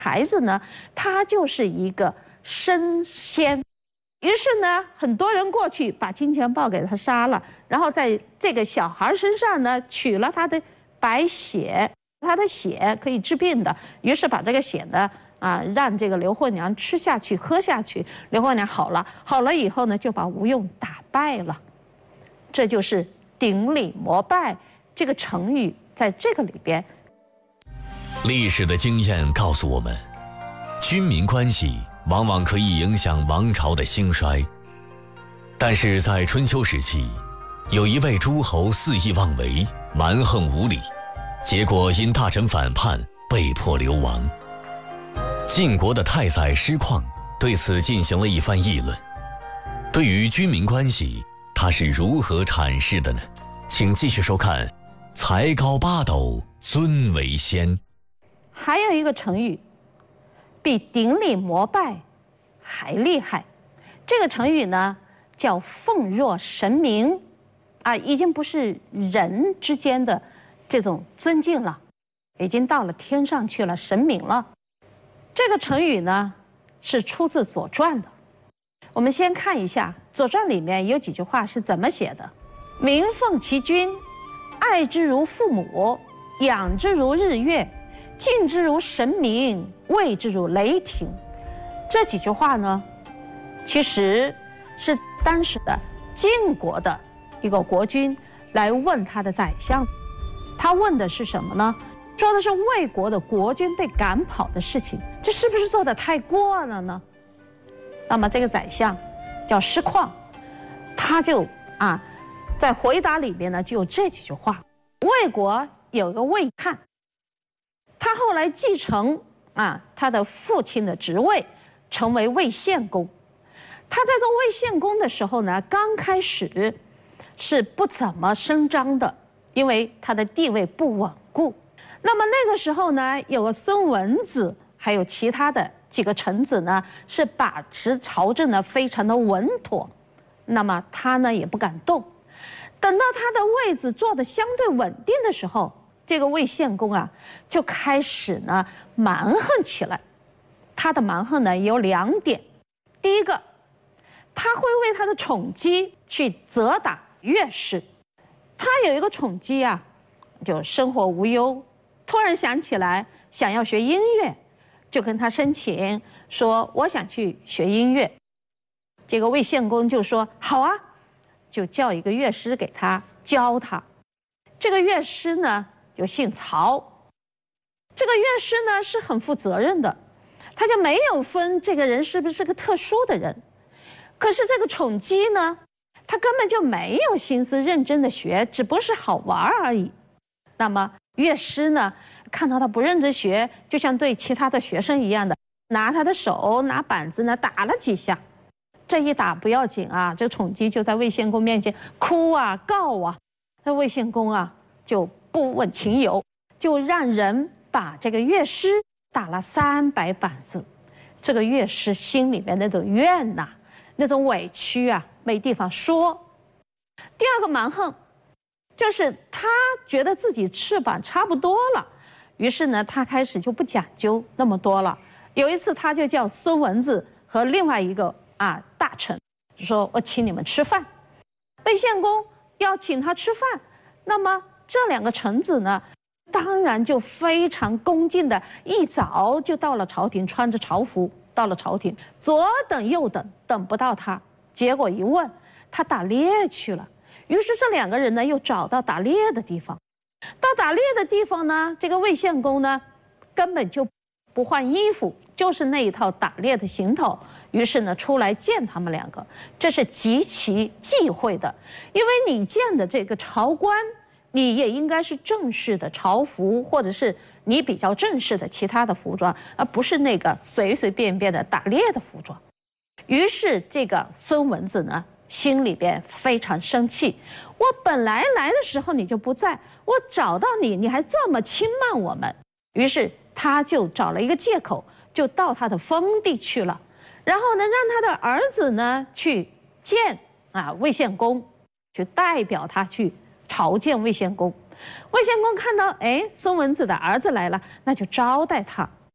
孩子呢，他就是一个升仙。于是呢，很多人过去把金钱豹给他杀了，然后在这个小孩身上呢取了他的白血，他的血可以治病的，于是把这个血呢让这个刘惠娘吃下去喝下去，刘惠娘好了以后呢，就把吴用打败了。这就是顶礼膜拜这个成语在这个里边。 历史的经验告诉我们，军民关系往往可以影响王朝的兴衰。但是在春秋时期，有一位诸侯肆意妄为，蛮横无理，结果因大臣反叛被迫流亡。晋国的太宰师旷对此进行了一番议论。对于军民关系，他是如何阐释的呢？请继续收看《才高八斗，尊为先》。 还有一个成语，比顶礼膜拜还厉害。这个成语呢，叫奉若神明，已经不是人之间的这种尊敬了，已经到了天上去了，神明了。这个成语呢，是出自《左传》的。我们先看一下《左传》里面有几句话是怎么写的：民奉其君，爱之如父母，养之如日月，敬之如神明，畏之如雷霆。这几句话呢，其实是当时的晋国的一个国君来问他的宰相。他问的是什么呢？说的是魏国的国君被赶跑的事情，这是不是做得太过了呢？那么这个宰相叫师旷，他就在回答里面呢就有这几句话。魏国有一个魏汉，他后来继承他的父亲的职位，成为魏献公。他在做魏献公的时候呢，刚开始是不怎么声张的，因为他的地位不稳固。那么那个时候呢，有个孙文子，还有其他的几个臣子呢，是把持朝政呢非常的稳妥。那么他呢也不敢动。等到他的位子坐得相对稳定的时候，这个魏献公就开始呢蛮横起来。他的蛮横呢有2点。第一个，他会为他的宠姬去责打乐师。他有一个宠姬就生活无忧，突然想起来想要学音乐，就跟他申请说我想去学音乐。这个魏献公就说好啊，就叫一个乐师给他教他。这个乐师呢就姓曹。这个乐师呢是很负责任的，他就没有分这个人是不是个特殊的人。可是这个宠姬呢，他根本就没有心思认真的学，只不过是好玩而已。那么乐师呢，看到他不认真学，就像对其他的学生一样的，拿他的手拿板子呢打了几下。这一打不要紧这个宠姬就在魏献公面前哭告那魏献公就不问情由，就让人把这个乐师打了300板子。这个乐师心里面那种怨那种委屈没地方说。第二个蛮横，就是他觉得自己翅膀差不多了，于是呢他开始就不讲究那么多了。有一次他就叫孙文子和另外一个大臣说，我请你们吃饭。魏献公要请他吃饭，那么这2个臣子呢，当然就非常恭敬的，一早就到了朝廷，穿着朝服到了朝廷，左等右等，等不到他。结果一问，他打猎去了。于是这2个人呢又找到打猎的地方。到打猎的地方呢，这个魏献公呢根本就不换衣服，就是那一套打猎的行头。于是呢出来见他们2个，这是极其忌讳的。因为你见的这个朝官，你也应该是正式的朝服，或者是你比较正式的其他的服装，而不是那个随随便便的打猎的服装。于是这个孙文子呢心里边非常生气，我本来来的时候你就不在，我找到你，你还这么轻慢我们。于是他就找了一个借口，就到他的封地去了。然后呢让他的儿子呢去见魏献公，去代表他去朝见魏献公。魏献公看到孙文子的儿子来了，那就招待他。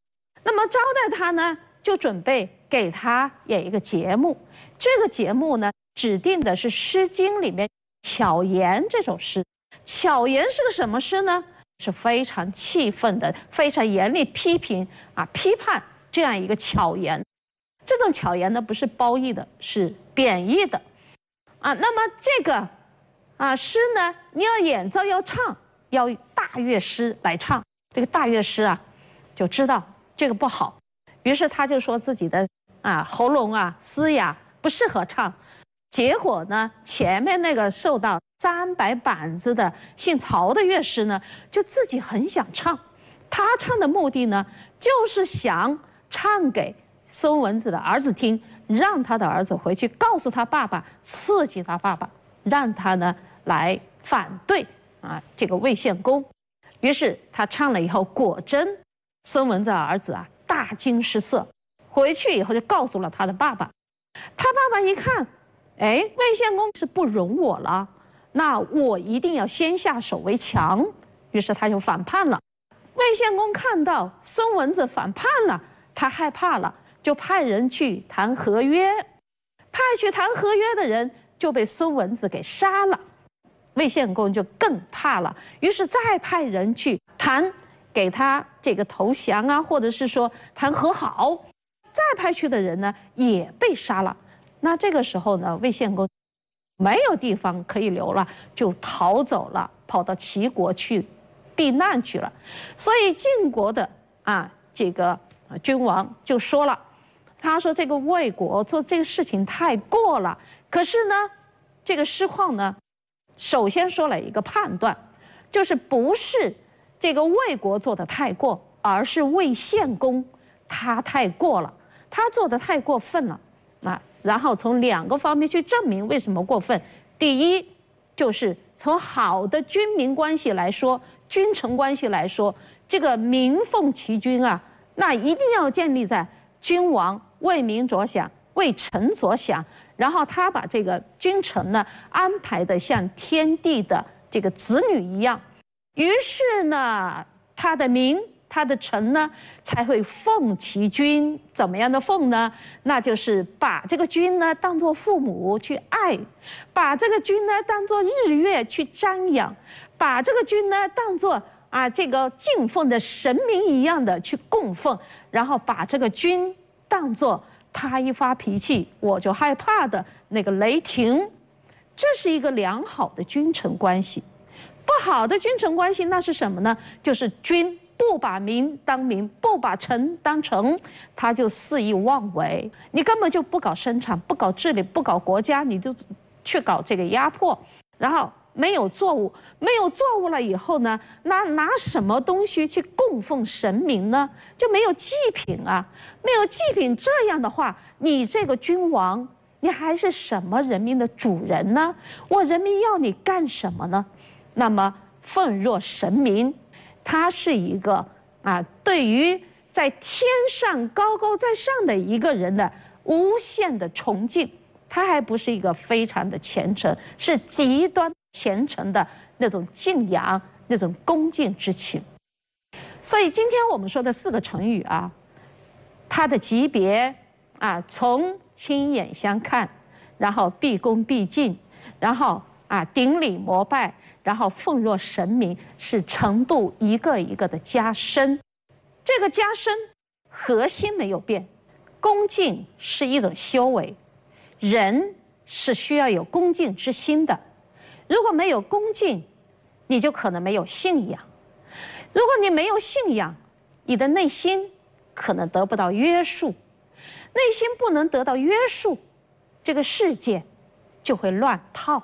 那么招待他呢，就准备给他演一个节目。这个节目呢，指定的是《诗经》里面巧言这首诗。巧言是个什么诗呢？是非常气愤的，非常严厉批评批判这样一个巧言。这种巧言呢，不是褒义的，是贬义的那么这个诗呢，你要演奏要唱，要大乐师来唱。这个大乐师就知道这个不好，于是他就说自己的喉咙嘶哑，不适合唱。结果呢，前面那个受到300板子的姓曹的乐师呢，就自己很想唱。他唱的目的呢，就是想唱给孙文子的儿子听，让他的儿子回去告诉他爸爸，刺激他爸爸，让他呢来反对这个魏献公。于是他唱了以后，果真孙文子的儿子大惊失色，回去以后就告诉了他的爸爸。他爸爸一看，魏献公是不容我了，那我一定要先下手为强，于是他就反叛了。魏献公看到孙文子反叛了，他害怕了，就派人去谈和约。派去谈和约的人就被孙文子给杀了。魏献公就更怕了，于是再派人去谈，给他这个投降或者是说谈和好。再派去的人呢，也被杀了。那这个时候呢，魏献公没有地方可以留了，就逃走了，跑到齐国去避难去了。所以晋国的这个君王就说了，他说这个魏国做这个事情太过了。可是呢，这个师旷呢，首先说了一个判断，就是不是这个魏国做的太过，而是魏献公他太过了，他做的太过分了然后从2个方面去证明为什么过分。第一，就是从好的君民关系来说，君臣关系来说，这个民奉其君那一定要建立在君王为民着想，为臣着想，然后他把这个君臣呢安排的像天地的这个子女一样。于是呢，他的民他的臣呢才会奉其君。怎么样的奉呢？那就是把这个君呢当作父母去爱，把这个君呢当作日月去瞻仰，把这个君呢当作这个敬奉的神明一样的去供奉，然后把这个君当作他一发脾气我就害怕的那个雷霆。这是一个良好的君臣关系。不好的君臣关系那是什么呢？就是君不把民当民，不把臣当臣，他就肆意妄为。你根本就不搞生产，不搞治理，不搞国家，你就去搞这个压迫，然后没有作物，没有作物了以后呢，拿什么东西去供奉神明呢？就没有祭品没有祭品。这样的话，你这个君王，你还是什么人民的主人呢？我人民要你干什么呢？那么奉若神明，它是一个对于在天上高高在上的一个人的无限的崇敬。他还不是一个非常的虔诚，是极端虔诚的那种敬仰，那种恭敬之情。所以今天我们说的4个成语它的级别从亲眼相看，然后毕恭毕敬，然后顶礼膜拜，然后奉若神明，是程度一个一个的加深。这个加深核心没有变，恭敬是一种修为，人是需要有恭敬之心的。如果没有恭敬，你就可能没有信仰。如果你没有信仰，你的内心可能得不到约束。内心不能得到约束，这个世界就会乱套。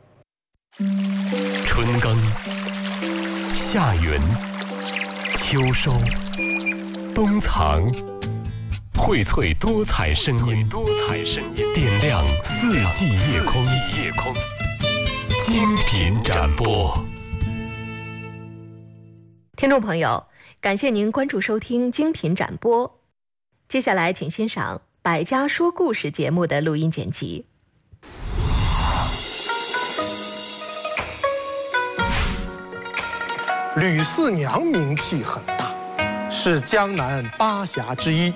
春耕，夏耘，秋收，冬藏，荟萃多彩声音，点亮四季夜空。精品展播。 听众朋友，感谢您关注收听精品展播。接下来，请欣赏《百家说故事》节目的录音剪辑。 吕四娘名气很大， 是江南8侠之一。